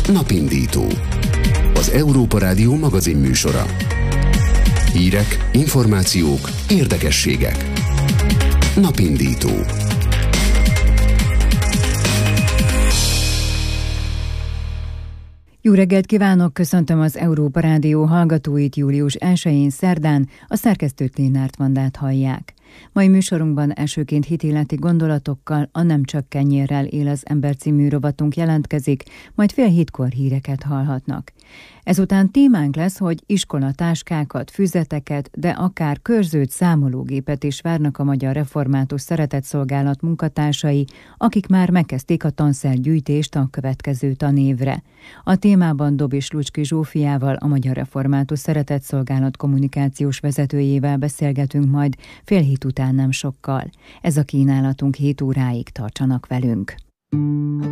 Napindító. Az Európa Rádió magazinműsora. Hírek, információk, érdekességek. Napindító. Jó reggelt kívánok, köszöntöm az Európa Rádió hallgatóit július 1-én szerdán, a szerkesztőt Lénárt Vandát hallják. Mai műsorunkban elsőként hitéleti gondolatokkal a Nem csak kenyérrel él az ember című rovatunk jelentkezik, majd 6:30 híreket hallhatnak. Ezután témánk lesz, hogy iskolatáskákat, füzeteket, de akár körzőt, számológépet is várnak a Magyar Református Szeretetszolgálat munkatársai, akik már megkezdték a tanszergyűjtést a következő tanévre. A témában Dobis Lucski Zsófiával, a Magyar Református Szeretetszolgálat kommunikációs vezetőjével beszélgetünk majd 6:30 után nem sokkal. Ez a kínálatunk 7 óráig, tartsanak velünk.